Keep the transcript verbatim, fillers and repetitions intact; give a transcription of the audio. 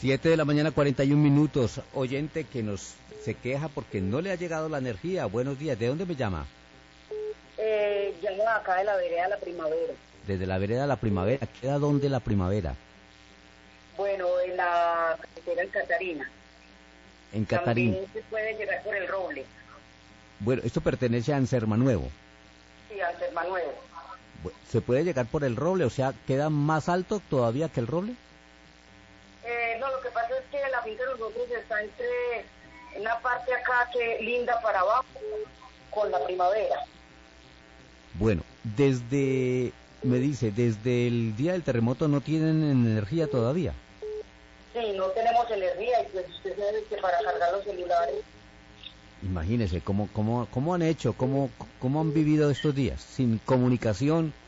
Siete de la mañana, cuarenta y un minutos. Oyente que nos se queja porque no le ha llegado la energía. Buenos días. ¿De dónde me llama? Eh, llamo acá de la vereda La Primavera. Desde la vereda La Primavera. ¿Queda dónde La Primavera? Bueno, en la carretera en Catarina. En Catarina. También se puede llegar por el Roble. Bueno, esto pertenece a Anserma Nuevo. Sí, al Serma Nuevo. ¿Se puede llegar por el Roble? O sea, ¿queda más alto todavía que el Roble? Eh, no, lo que pasa es que la finca de nosotros está entre una parte acá que linda para abajo con La Primavera. Bueno, desde, me dice, desde el día del terremoto no tienen energía todavía. Sí, no tenemos energía y pues usted sabe que para cargar los celulares. Imagínese, ¿cómo, cómo, cómo han hecho, cómo, cómo han vivido estos días? Sin comunicación,